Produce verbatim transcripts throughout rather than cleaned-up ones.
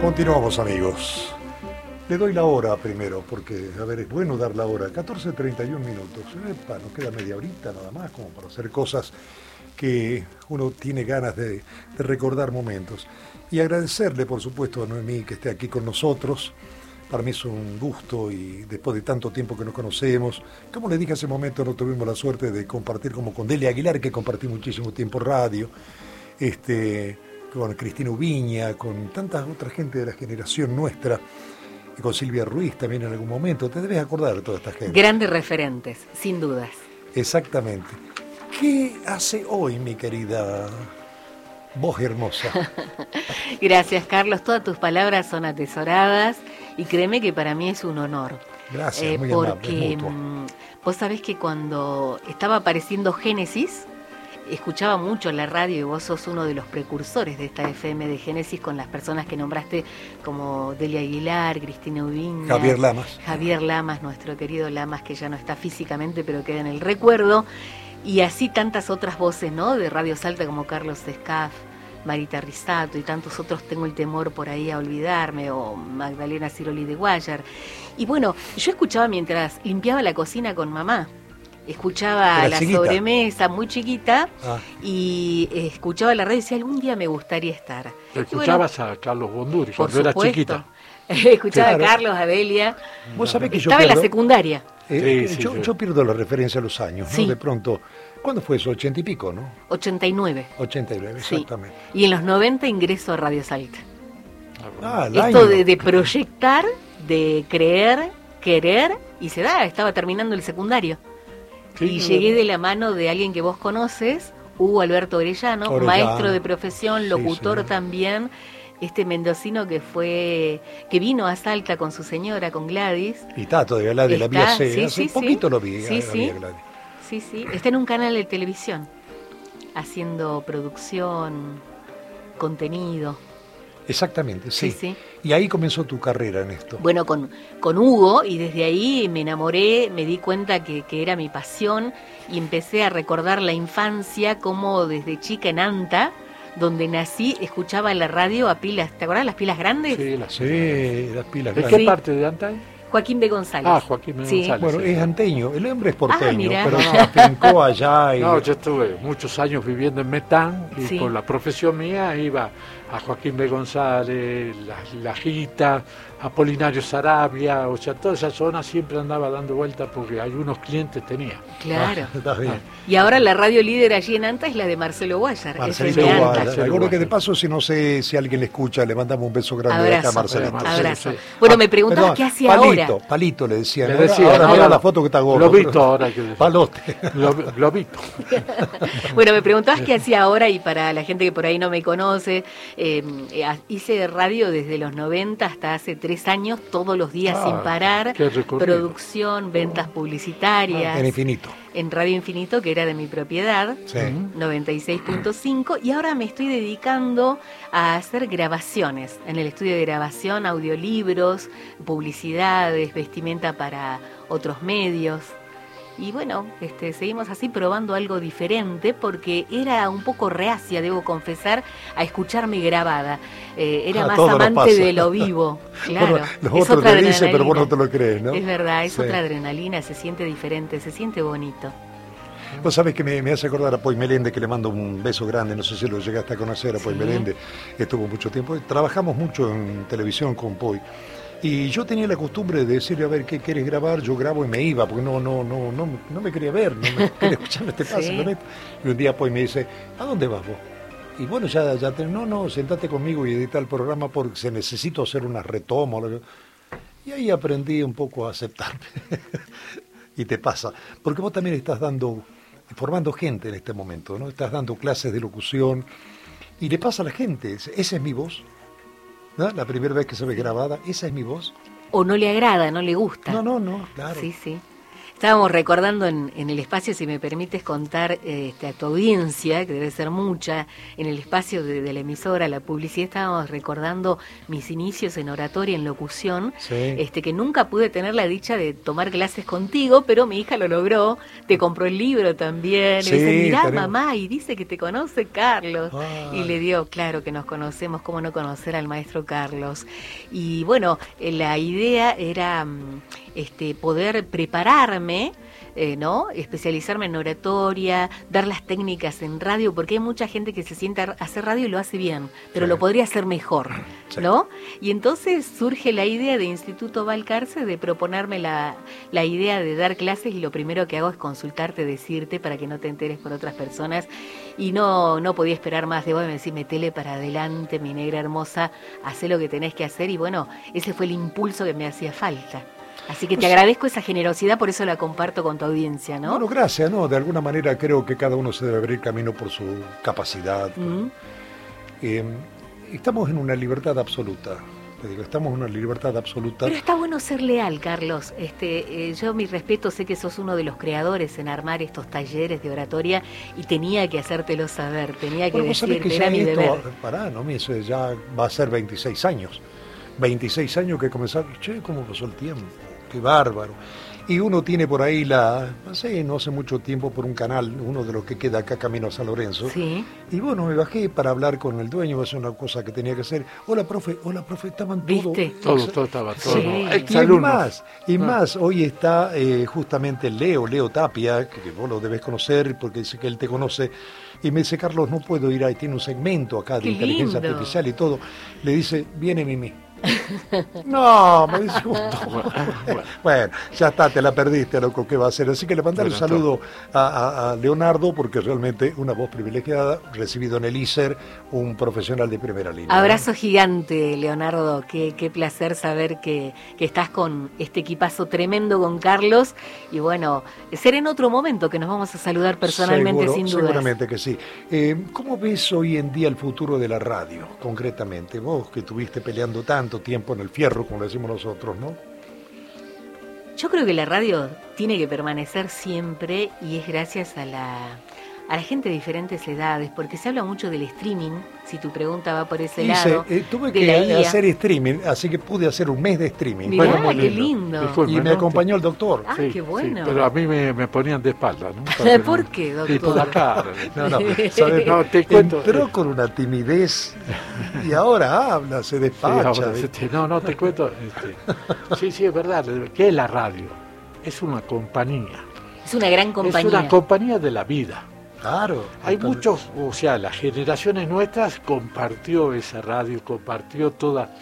Continuamos, amigos. Le doy la hora primero, porque, a ver, es bueno dar la hora. catorce treinta y un minutos. Epa, nos queda media horita nada más, como para hacer cosas que uno tiene ganas de, de recordar momentos. Y agradecerle, por supuesto, a Noemí que esté aquí con nosotros. Para mí es un gusto y después de tanto tiempo que nos conocemos, como le dije hace un momento, no tuvimos la suerte de compartir como con Delia Aguilar, que compartí muchísimo tiempo radio, este, con Cristina Ubiña, con tanta otra gente de la generación nuestra, y con Silvia Ruiz también en algún momento. Te debes acordar de toda esta gente. Grandes referentes, sin dudas. Exactamente. ¿Qué hace hoy, mi querida voz hermosa? Gracias, Carlos. Todas tus palabras son atesoradas y créeme que para mí es un honor. Gracias, eh, muy porque amable, mmm, vos sabés que cuando estaba apareciendo Génesis, escuchaba mucho la radio y vos sos uno de los precursores de esta F M de Génesis con las personas que nombraste como Delia Aguilar, Cristina Ubiña, Javier Lamas. Javier Lamas, nuestro querido Lamas, que ya no está físicamente pero queda en el recuerdo. Y así tantas otras voces, ¿no? De Radio Salta como Carlos Escaf, Marita Risato y tantos otros, tengo el temor por ahí a olvidarme, o Magdalena Ciroli de Guayar. Y bueno, yo escuchaba mientras limpiaba la cocina con mamá. Escuchaba la chiquita? sobremesa, muy chiquita, ah. y eh, escuchaba la radio y decía, algún día me gustaría estar. Escuchabas bueno, a Carlos Bonduri cuando eras chiquita. Escuchaba claro. a Carlos, a Delia. ¿Vos sabés que Estaba yo pierdo, en la secundaria. Eh, sí, sí, yo, sí. yo pierdo la referencia a los años, ¿no? Sí. De pronto, ¿cuándo fue eso? ¿Ochenta y pico, no? ochenta y nueve. ochenta y nueve, exactamente. Sí. Y en los noventa ingreso a Radio Salta. Ah, el Esto año. de, de proyectar, de creer, querer, y se da, estaba terminando el secundario. Sí, y llegué bueno. de la mano de alguien que vos conoces, Hugo Alberto Orellano, Orellano. maestro de profesión, locutor sí, sí. también, este mendocino que fue, que vino a Salta con su señora, con Gladys. Y está todavía Gladys, la vi hace, sí, hace sí, un poquito sí. lo vi. Sí, la, sí. La Gladys. sí, sí, está en un canal de televisión, haciendo producción, contenido. Exactamente, sí. sí, sí. Y ahí comenzó tu carrera en esto. Bueno, con, con Hugo, y desde ahí me enamoré, me di cuenta que, que era mi pasión y empecé a recordar la infancia, como desde chica en Anta, donde nací, escuchaba la radio a pilas. ¿Te acuerdas las pilas grandes? Sí, las, sí, las pilas ¿De grandes. qué parte de Anta? Joaquín B. González. Ah, Joaquín B. Sí. González. Bueno, sí. es anteño, el hombre es porteño, ah, pero se afincó allá. Y... No, yo estuve muchos años viviendo en Metán y sí. por la profesión mía iba a Joaquín B. González, La, la Gita, Apolinario Sarabia, o sea, toda esa zona siempre andaba dando vueltas porque algunos clientes tenía. Claro. Ah, está bien. Y ahora la radio líder allí en Anta es la de Marcelo Guayar. Marcelito Guayar. Seguro que de paso, si no sé si alguien le escucha, le mandamos un beso grande abrazo, acá a Marcelito. Abrazo. Sí. Bueno, ah, me preguntabas perdón, qué hacía palito, ahora. Palito le decían. Le Ahora, decía, ahora ahora mira la foto que está gordo. Globito ahora que decía. Palote. Glob, globito. Bueno, me preguntabas qué hacía ahora, y para la gente que por ahí no me conoce, eh, hice radio desde los noventa hasta hace tres años, todos los días ah, sin parar, producción, ventas publicitarias. Ah, en Infinito. En Radio Infinito, que era de mi propiedad, sí. noventa y seis punto cinco, y ahora me estoy dedicando a hacer grabaciones, en el estudio de grabación, audiolibros, publicidades, vestimenta para otros medios. Y bueno, este, seguimos así probando algo diferente, porque era un poco reacia, debo confesar, a escucharme grabada. Eh, era ah, más amante de lo vivo, claro. Bueno, los es otros otra te dicen, pero vos no te lo crees, ¿no? Es verdad, es sí. otra adrenalina, se siente diferente, se siente bonito. Vos sabés que me, me hace acordar a Poy Meléndez, que le mando un beso grande, no sé si lo llegaste a conocer a Poy sí. Meléndez, estuvo mucho tiempo, trabajamos mucho en televisión con Poy. Y yo tenía la costumbre de decirle, a ver, ¿qué quieres grabar? Yo grabo y me iba, porque no no no no, no me quería ver, no me quería escuchar este paso sí. con esto. Y un día pues me dice, ¿a dónde vas vos? Y bueno, ya, ya te, no, no, sentate conmigo y edita el programa porque se necesito hacer una retoma. Y ahí aprendí un poco a aceptarme. Y te pasa, porque vos también estás dando, formando gente en este momento, ¿no? Estás dando clases de locución y le pasa a la gente, esa es mi voz. ¿No? La primera vez que se ve grabada, esa es mi voz. O no le agrada, no le gusta. No, no, no, claro. Sí, sí. Estábamos recordando en, en el espacio, si me permites contar este, a tu audiencia, que debe ser mucha, en el espacio de, de la emisora, la publicidad, estábamos recordando mis inicios en oratoria, en locución, Sí. este, que nunca pude tener la dicha de tomar clases contigo, pero mi hija lo logró, te compró el libro también, Sí, y dice, mirá tenemos- mamá, y dice que te conoce Carlos, Ah. y le dio, claro que nos conocemos, cómo no conocer al maestro Carlos. Y bueno, eh, la idea era mm, este, poder prepararme, eh, ¿no? Especializarme en oratoria, dar las técnicas en radio, porque hay mucha gente que se sienta a hacer radio y lo hace bien, pero Sí. lo podría hacer mejor, Sí. ¿no? Y entonces surge la idea de Instituto Balcarce de proponerme la, la idea de dar clases, y lo primero que hago es consultarte, decirte, para que no te enteres por otras personas, y no, no podía esperar más de vos, me decís, metele para adelante, mi negra hermosa, hacé lo que tenés que hacer, y bueno, ese fue el impulso que me hacía falta. Así que te agradezco esa generosidad, por eso la comparto con tu audiencia, ¿no? Bueno, gracias, ¿no? De alguna manera creo que cada uno se debe abrir camino por su capacidad. Mm. Eh, estamos en una libertad absoluta. Te digo, estamos en una libertad absoluta. Pero está bueno ser leal, Carlos. Este, eh, yo mi respeto, sé que sos uno de los creadores en armar estos talleres de oratoria, y tenía que hacértelo saber, tenía que Bueno, vos sabés decirte, que era ya mi esto, deber. pará, no me dice, ya va a ser veintiséis años. veintiséis años que comenzaron, che, cómo pasó el tiempo, qué bárbaro. Y uno tiene por ahí la, no sé, no hace mucho tiempo por un canal, uno de los que queda acá camino a San Lorenzo. Sí. Y bueno, me bajé para hablar con el dueño, hacer una cosa que tenía que hacer. Hola, profe, hola, profe, estaban todos. ¿Viste? Todo, todo estaba todo. Sí. Y Exalumnos. más, y Ah. más, hoy está eh, justamente Leo, Leo Tapia, que, que vos lo debes conocer porque dice que él te conoce, y me dice, Carlos, no puedo ir ahí, tiene un segmento acá de Qué inteligencia lindo. artificial y todo. Le dice, viene Mimi. No, me dice, bueno, ya está, te la perdiste, loco, ¿qué va a hacer? Así que le mandaré un Bueno, saludo a, a- a Leonardo, porque realmente una voz privilegiada, recibido en el I S E R, un profesional de primera línea. Abrazo gigante, Leonardo. Qué, qué placer saber que, que estás con este equipazo tremendo con Carlos. Y bueno, será en otro momento que nos vamos a saludar personalmente, Seguro, sin duda. Seguramente que sí. Eh, ¿Cómo ves hoy en día el futuro de la radio, concretamente? Vos que estuviste peleando tanto tiempo en el fierro, como decimos nosotros, ¿no? Yo creo que la radio tiene que permanecer siempre, y es gracias a la, a la gente de diferentes edades, porque se habla mucho del streaming, si tu pregunta va por ese Hice, lado. eh, tuve de que la I A. hacer streaming, así que pude hacer un mes de streaming. Mirá, Bueno, muy qué lindo. Disculpe, Y me ¿no? acompañó el doctor. Ah, Sí, qué bueno. sí, pero a mí me, me ponían de espalda, ¿no? Para que ¿Por no- qué, doctor? Sí, por la cara. No, no, ¿sabes? No, te cuento. Entró con una timidez y ahora habla, se Sí, despacha. ahora, ¿viste? este, no, no, te cuento. Este, sí, sí, es verdad. ¿Qué es la radio? Es una compañía. Es una gran compañía. Es una compañía de la vida. Claro. Hay total- muchos, o sea, las generaciones nuestras compartió esa radio, compartió toda,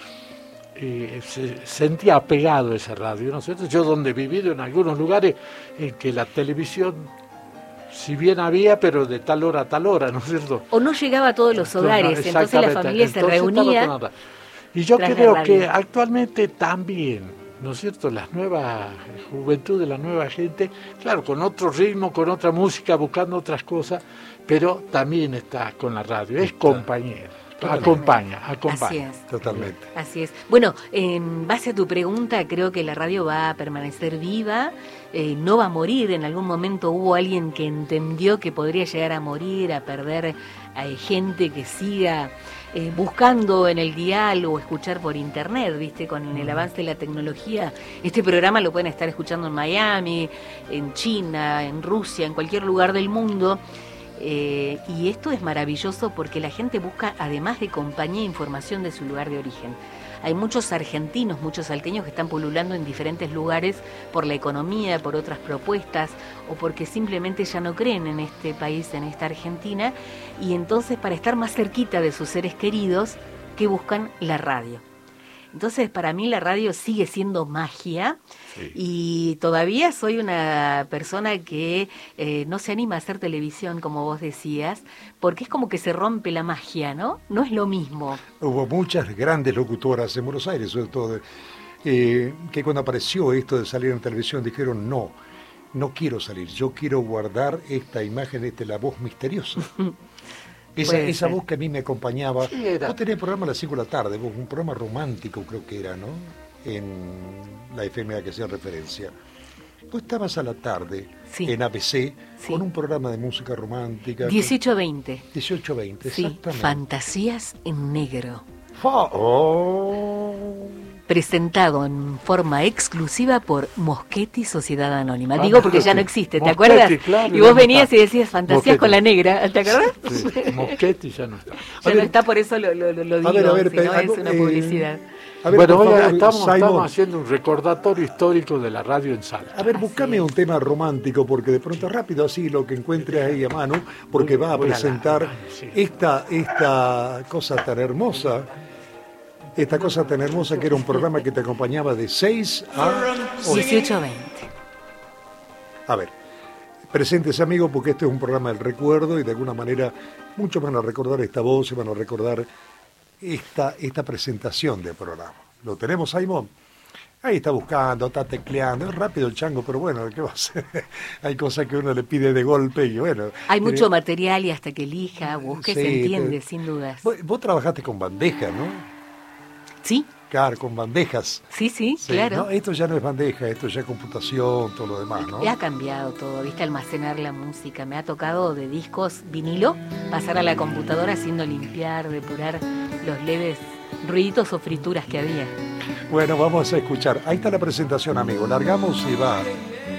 eh, se sentía apegado a esa radio, ¿no es cierto? Yo donde he vivido en algunos lugares en que la televisión, si bien había, pero de tal hora a tal hora, ¿no es cierto? O no llegaba a todos los hogares, No, entonces la exactamente. familia se Entonces estaba reunía. con otra. Y yo tras la creo radio. que actualmente también, ¿no es cierto? Las nuevas juventud, la nueva gente, claro, con otro ritmo, con otra música, buscando otras cosas, pero también está con la radio, es compañera, acompaña, acompaña. Así es. Totalmente. Así es. Bueno, en base a tu pregunta, creo que la radio va a permanecer viva, eh, no va a morir. En algún momento hubo alguien que entendió que podría llegar a morir, a perder a gente que siga eh, buscando en el dial o escuchar por internet, ¿viste? Con el avance de la tecnología. Este programa lo pueden estar escuchando en Miami, en China, en Rusia, en cualquier lugar del mundo. Eh, y esto es maravilloso porque la gente busca, además de compañía, información de su lugar de origen. Hay muchos argentinos, muchos salteños que están pululando en diferentes lugares por la economía, por otras propuestas, o porque simplemente ya no creen en este país, en esta Argentina, y entonces para estar más cerquita de sus seres queridos, que buscan la radio. Entonces, para mí la radio sigue siendo magia, Sí. y todavía soy una persona que eh, no se anima a hacer televisión, como vos decías, porque es como que se rompe la magia, ¿no? No es lo mismo. Hubo muchas grandes locutoras en Buenos Aires, sobre todo, eh, que cuando apareció esto de salir en televisión dijeron, no, no quiero salir, yo quiero guardar esta imagen, esta, la voz misteriosa. Esa, Puede esa ser. voz que a mí me acompañaba. Sí, era. Vos tenés programa a las cinco de la tarde, vos, un programa romántico creo que era, ¿no? En la F M A que hacía referencia. vos estabas a la tarde sí. en A B C sí. con un programa de música romántica. dieciocho veinte. dieciocho veinte, sí. exactamente. Fantasías en negro. Oh. Presentado en forma exclusiva por Moschetti Sociedad Anónima. Ah, Digo porque ya no existe, ¿te Moschetti, acuerdas? claro, y vos no venías está. y decías Fantasías Moschetti. con la negra, ¿te acordás? Sí, Moschetti ya no está. Ya A no ver, está, por eso lo, lo, lo digo, a ver, a ver, si no pe- es una eh, publicidad. A ver, bueno, por hoy favor, estamos, Simon, estamos haciendo un recordatorio histórico de la radio en Salta. a ver, buscame Así un tema romántico, porque de pronto rápido así lo que encuentres ahí a mano, porque Voy- va a voy a la- presentar sí. esta, esta cosa tan hermosa, esta cosa tan hermosa que era un programa que te acompañaba de seis a dieciocho veinte. A ver, presentes amigos, porque este es un programa del recuerdo y de alguna manera muchos van a recordar esta voz y van a recordar esta, esta presentación del programa. ¿Lo tenemos, Simon? Ahí está buscando, está tecleando, es rápido el chango, pero bueno, ¿qué va a hacer? Hay cosas que uno le pide de golpe y bueno. Hay mucho eh, material y hasta que elija, busque, sí, se entiende, te- sin dudas. Vos, vos trabajaste con bandejas, ¿no? Sí, Claro, con bandejas. sí, sí, Sí, claro. ¿no? Esto ya no es bandeja, esto ya es computación, todo lo demás, ¿no? Ha cambiado todo, viste, almacenar la música. Me ha tocado de discos vinilo pasar a la computadora haciendo limpiar, depurar los leves ruiditos o frituras que había. Bueno, vamos a escuchar. Ahí está la presentación, amigo. Largamos y va.